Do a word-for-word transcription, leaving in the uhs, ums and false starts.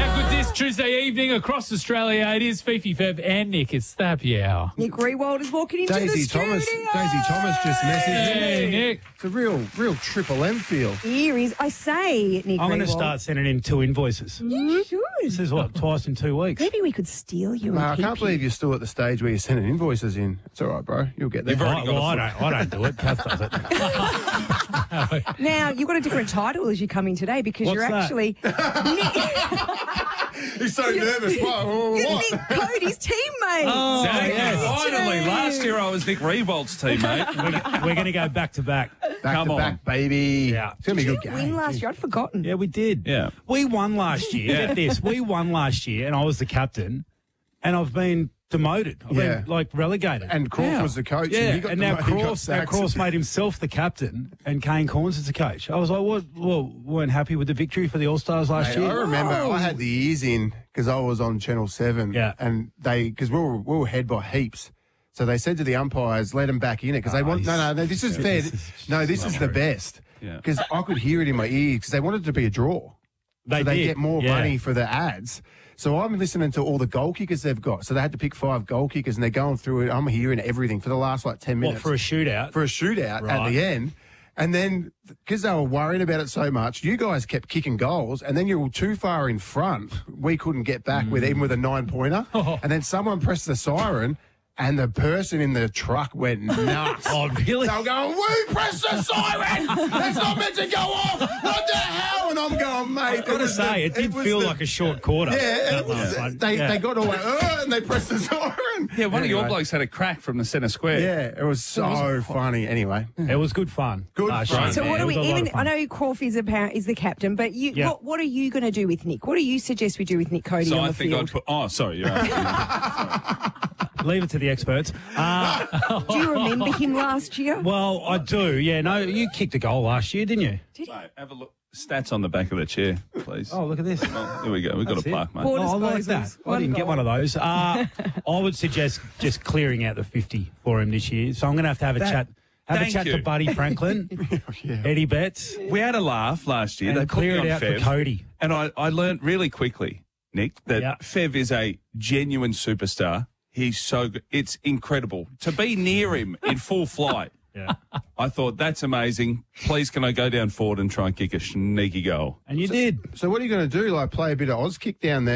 Back with this Tuesday evening across Australia. It is Fifi, Feb and Nick. It's the happy hour. Nick Rewald is walking into Daisy the studio. Thomas, Daisy Thomas just messaged Hey, me. Nick. It's a real, real Triple M feel. Here is, I say, Nick I'm going to Rewald. start sending in two invoices. You should. This is what, twice in two weeks? Maybe we could steal you. No, and I keep can't you. believe you're still at the stage where you're sending invoices in. It's all right, bro. You'll get there. You've already I, well, got I a don't, I don't do it. Kath does it. Now, you've got a different title as you come in today because What's you're that? actually Nick, He's so nervous. What? you're What? Nick Cody's teammate. Oh, Thank yes. you. Finally, last year I was Nick Rewald's teammate. We're, we're going to go back to back. Back Come to on. back, baby. Yeah. It's going to be a Did good you win game. last year? I'd forgotten. Yeah, we did. Yeah. We won last year. Yeah. Get this. We won last year, and I was the captain, and I've been demoted. I've Yeah. been, like, relegated. And Croft Yeah. was the coach. Yeah, And, he got and the now mo- he got Croft, now sacked. Croft made himself the captain, and Kane Corns is the coach. I was like, what? Well, weren't happy with the victory for the All-Stars last Mate, year? I remember Whoa. I had the ears in because I was on Channel seven. Yeah. And they, because we were, we were ahead by heaps. So they said to the umpires, let them back in it because they Oh, want, no, he's- no, no, this is fair. No, this is the best. Yeah. Because I could hear it in my ears because they wanted it to be a draw. They so they did. get more Yeah. money for the ads. So I'm listening to all the goal kickers they've got. So they had to pick five goal kickers and they're going through it. I'm hearing everything for the last like ten What, minutes. for a shootout? for a shootout at Right. the end. And then, because they were worrying about it so much, you guys kept kicking goals, and then you were too far in front. We couldn't get back with even with a nine-pointer. And then someone pressed the siren, and the person in the truck went nuts. Oh, really? They were going, we pressed the siren! That's not meant to go off! What the hell? And I'm going, mate. I've got to say, it did feel like a short quarter. Yeah, that it was, last one. they, Yeah. they got all like, "Ugh," and they pressed the siren. Yeah, one of your Anyway. blokes had a crack from the centre square. Yeah, it was so funny. Anyway. It was good fun. Good last fun. year. So what It are we? was a lot Even of fun. I know Croft is apparent is the captain, but you, Yeah. what, what are you going to do with Nick? What do you suggest we do with Nick Cody So on I the think field? I'd put. Oh, sorry. You're asking me. Leave it to the experts. Uh, Do you remember him last year? well, I do. Yeah, no, you kicked a goal last year, didn't you? Mate, have a look. Stats on the back of the chair, please. Oh, look at this. Oh, here we go. We've got That's a it. plaque, mate. Four Oh, I like disposals, that. I one didn't get goal. one of those. Uh, I would suggest just clearing out the fifty for him this year. So I'm going to have to have a That- chat. Have a thank chat you. to Buddy Franklin, Eddie Betts, We had a laugh last year. and they put clear me it on out Fev, for Cody. and I, I learnt really quickly, Nick, that Yeah. Fev is a genuine superstar. He's so good. It's incredible. To be near him in full flight, Yeah. I thought, that's amazing. Please, can I go down forward and try and kick a sneaky goal? And you did. So what are you going to do? Like play a bit of Oz kick down there?